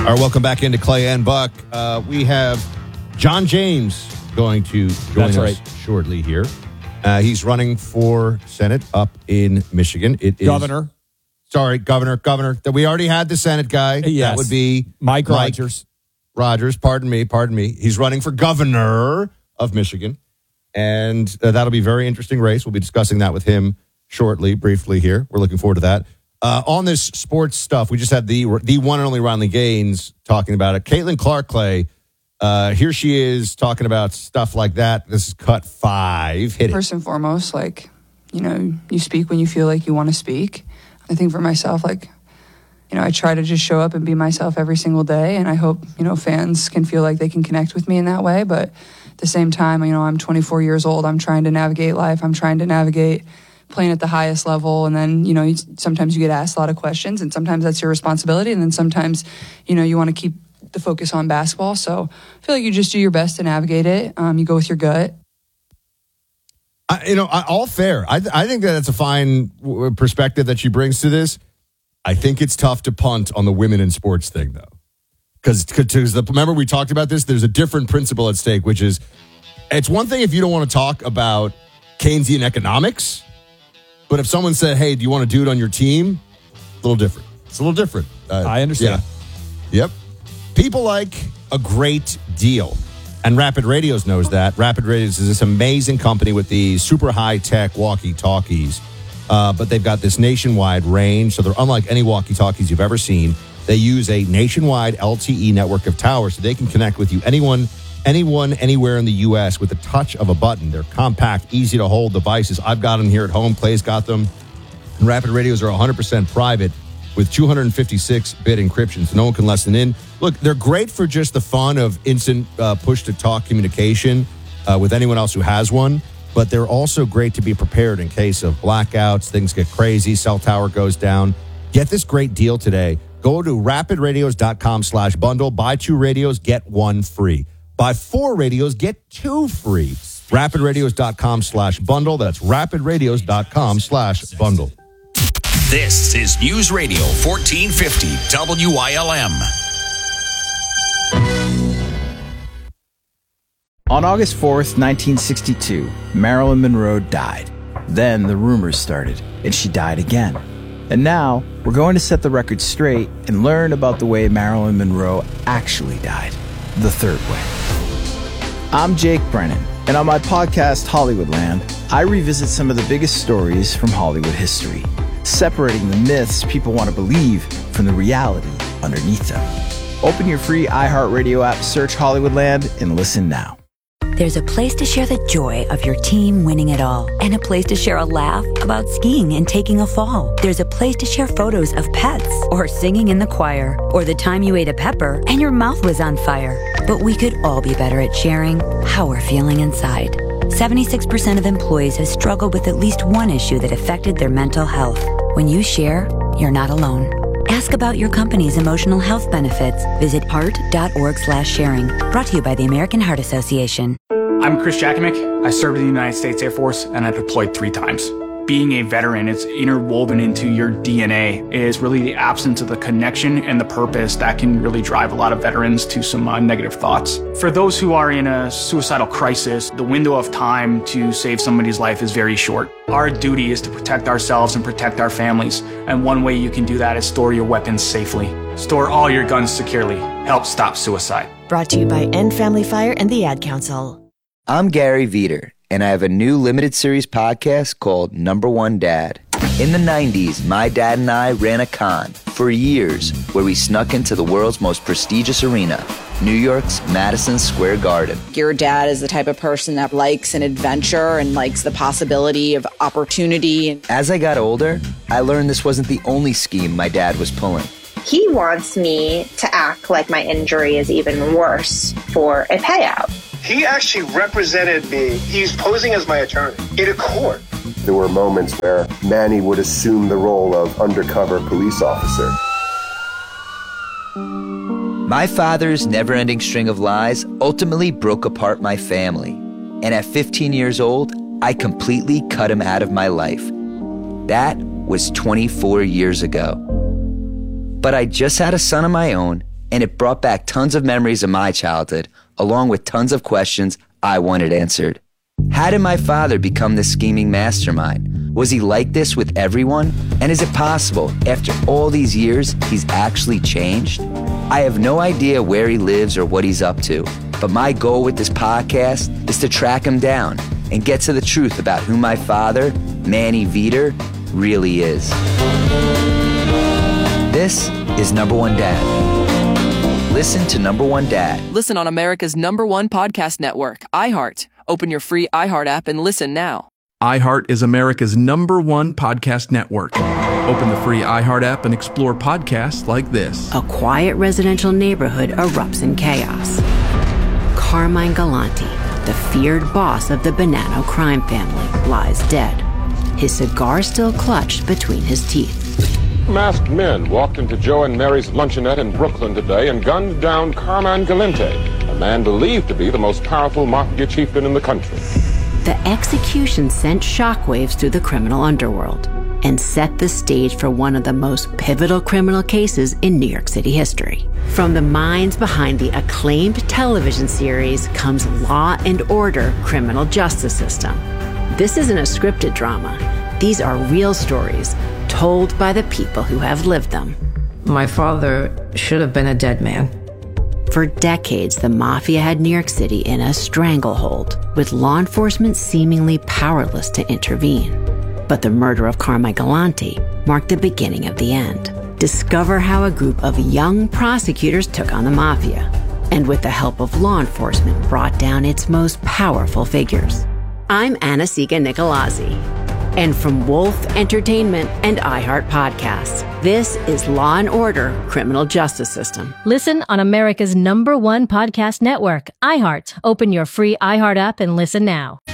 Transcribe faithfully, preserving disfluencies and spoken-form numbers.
All right, welcome back into Clay and Buck. Uh, we have John James going to join That's us right. shortly here. Uh, he's running for Senate up in Michigan. It is Governor. Sorry, Governor. Governor. That we already had the Senate guy. Yes. That would be Mike Rogers. Rogers. Pardon me. Pardon me. He's running for governor of Michigan, and uh, that'll be a very interesting race. We'll be discussing that with him shortly, briefly here. We're looking forward to that. Uh, on this sports stuff, we just had the the one and only Ronley Gaines talking about it. Caitlin Clark, Clay, uh, here she is talking about stuff like that. This is cut five. Hit it. First and foremost, like, you know, you speak when you feel like you want to speak. I think for myself, like, you know, I try to just show up and be myself every single day, and I hope, you know, fans can feel like they can connect with me in that way. But at the same time, you know, I'm twenty-four years old. I'm trying to navigate life. I'm trying to navigate playing at the highest level, and then, you know, you, sometimes you get asked a lot of questions, and sometimes that's your responsibility, and then sometimes, you know, you want to keep the focus on basketball. So I feel like you just do your best to navigate it. Um, you go with your gut. I, you know, I, all fair. I, th- I think that that's a fine w- perspective that she brings to this. I think it's tough to punt on the women in sports thing, though. Because remember, we talked about this. There's a different principle at stake, which is it's one thing if you don't want to talk about Keynesian economics. But if someone said, hey, do you want to do it on your team? A little different. It's a little different. Uh, I understand. Yeah. Yep. People like a great deal. And Rapid Radios knows that. Rapid Radios is this amazing company with these super high-tech walkie-talkies. Uh, but they've got this nationwide range, so they're unlike any walkie-talkies you've ever seen. They use a nationwide L T E network of towers so they can connect with you, anyone, anyone, anywhere in the U S with the touch of a button. They're compact, easy to hold devices. I've got them here at home. Clay's got them. And Rapid Radios are one hundred percent private with two fifty-six bit encryption, so no one can listen in. Look, they're great for just the fun of instant uh, push-to-talk communication uh, with anyone else who has one, but they're also great to be prepared in case of blackouts, things get crazy, cell tower goes down. Get this great deal today. Go to rapidradios.com slash bundle. Buy two radios, get one free. Buy four radios, get two free. rapidradios.com slash bundle. That's rapidradios.com slash bundle. This is News Radio fourteen fifty W I L M. On August fourth, nineteen sixty-two, Marilyn Monroe died. Then the rumors started, and she died again. And now, we're going to set the record straight and learn about the way Marilyn Monroe actually died. The third way. I'm Jake Brennan, and on my podcast, Hollywoodland, I revisit some of the biggest stories from Hollywood history, separating the myths people want to believe from the reality underneath them. Open your free iHeartRadio app, search Hollywoodland, and listen now. There's a place to share the joy of your team winning it all, and a place to share a laugh about skiing and taking a fall. There's a place to share photos of pets, or singing in the choir, or the time you ate a pepper and your mouth was on fire. But we could all be better at sharing how we're feeling inside. seventy-six percent of employees have struggled with at least one issue that affected their mental health. When you share, you're not alone. Ask about your company's emotional health benefits. Visit heart.org slash sharing. Brought to you by the American Heart Association. I'm Chris Jakimick. I served in the United States Air Force, and I deployed three times. Being a veteran, it's interwoven into your D N A. It is really the absence of the connection and the purpose that can really drive a lot of veterans to some uh, negative thoughts. For those who are in a suicidal crisis, the window of time to save somebody's life is very short. Our duty is to protect ourselves and protect our families, and one way you can do that is store your weapons safely. Store all your guns securely. Help stop suicide. Brought to you by End Family Fire and the Ad Council. I'm Gary Veter, and I have a new limited series podcast called Number One Dad. In the nineties, my dad and I ran a con for years where we snuck into the world's most prestigious arena, New York's Madison Square Garden. Your dad is the type of person that likes an adventure and likes the possibility of opportunity. As I got older, I learned this wasn't the only scheme my dad was pulling. He wants me to act like my injury is even worse for a payout. He actually represented me. He's posing as my attorney in a court. There were moments where Manny would assume the role of undercover police officer. My father's never-ending string of lies ultimately broke apart my family. And at fifteen years old, I completely cut him out of my life. That was twenty-four years ago. But I just had a son of my own, and it brought back tons of memories of my childhood, along with tons of questions I wanted answered. How did my father become this scheming mastermind? Was he like this with everyone? And is it possible, after all these years, he's actually changed? I have no idea where he lives or what he's up to, but my goal with this podcast is to track him down and get to the truth about who my father, Manny Veter, really is. This is Number One Dad. Listen to Number One Dad. Listen on America's number one podcast network, iHeart. Open your free iHeart app and listen now. iHeart is America's number one podcast network. Open the free iHeart app and explore podcasts like this. A quiet residential neighborhood erupts in chaos. Carmine Galante, the feared boss of the Bonanno crime family, lies dead, his cigar still clutched between his teeth. Masked men walked into Joe and Mary's luncheonette in Brooklyn today and gunned down Carmine Galante, a man believed to be the most powerful mafia chieftain in the country. The execution sent shockwaves through the criminal underworld and set the stage for one of the most pivotal criminal cases in New York City history. From the minds behind the acclaimed television series comes Law and Order: Criminal Justice System. This isn't a scripted drama. These are real stories told by the people who have lived them. My father should have been a dead man. For decades, the mafia had New York City in a stranglehold, with law enforcement seemingly powerless to intervene. But the murder of Carmine Galante marked the beginning of the end. Discover how a group of young prosecutors took on the mafia, and with the help of law enforcement, brought down its most powerful figures. I'm Anna-Sigga Nicolazzi, and from Wolf Entertainment and iHeart Podcasts, this is Law and Order: Criminal Justice System. Listen on America's number one podcast network, iHeart. Open your free iHeart app and listen now.